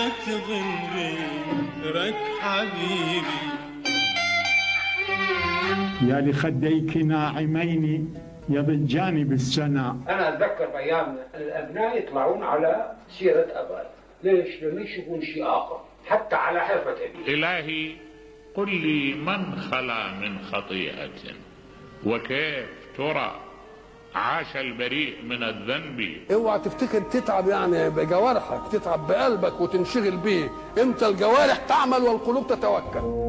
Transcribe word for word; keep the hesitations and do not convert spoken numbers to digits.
تظن غيرك حبيبي. يا لخديك ناعمين يضجان بالسنا. أنا أتذكر أيام الأبناء يطلعون على سيرة أبائي. ليش؟ لم يشوفون شيء آخر حتى على حرفة أبي. إلهي قل لي من خلا من خطيئة وكيف ترى عاش البريء من الذنب. اوعى تفتكر تتعب يعني بجوارحك، تتعب بقلبك وتنشغل بيه. انت الجوارح تعمل والقلوب تتوكل.